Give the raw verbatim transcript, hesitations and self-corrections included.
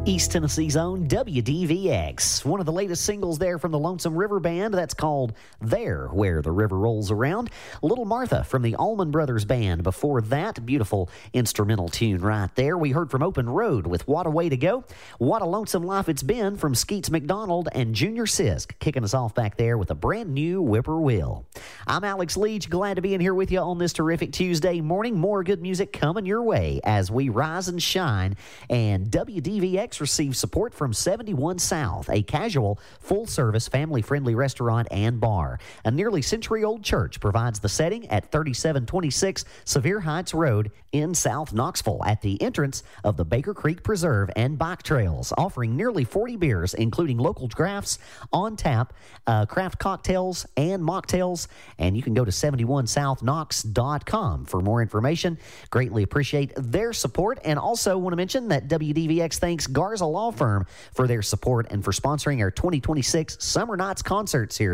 East Tennessee's own W D V X. One of the latest singles there from the Lonesome River Band. That's called There, Where the River Rolls Around. Little Martha from the Allman Brothers Band. Before that, beautiful instrumental tune right there. We heard from Open Road with What a Way to Go. What a Lonesome Life It's Been from Skeets McDonald and Junior Sisk, kicking us off back there with a brand new Whippoorwill. I'm Alex Leach, glad to be in here with you on this terrific Tuesday morning. More good music coming your way as we rise and shine. And W D V X receives support from seventy-one South, a casual, full-service, family-friendly restaurant and bar. A nearly century-old church provides the setting at thirty-seven twenty-six Sevier Heights Road in South Knoxville at the entrance of the Baker Creek Preserve and bike trails, offering nearly forty beers, including local crafts, on tap, uh, craft cocktails, and mocktails. And you can go to seventy-one south knox dot com for more information. Greatly appreciate their support, and also want to mention that W D V X thanks Garza Law Firm for their support and for sponsoring our twenty twenty-six Summer Nights concerts here